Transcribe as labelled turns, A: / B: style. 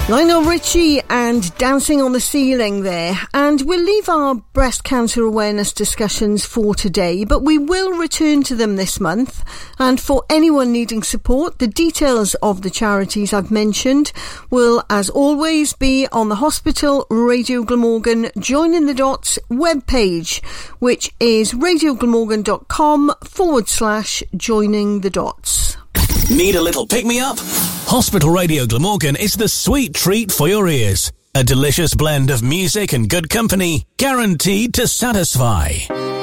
A: Lionel Richie and Dancing on the Ceiling there. And we'll leave our breast cancer awareness discussions for today, but we will return to them this month. And for anyone needing support, the details of the charities I've mentioned will, as always, be on the Hospital Radio Glamorgan Joining the Dots webpage, which is radioglamorgan.com/joining the dots.
B: Need a little pick-me-up? Hospital Radio Glamorgan is the sweet treat for your ears. A delicious blend of music and good company, guaranteed to satisfy.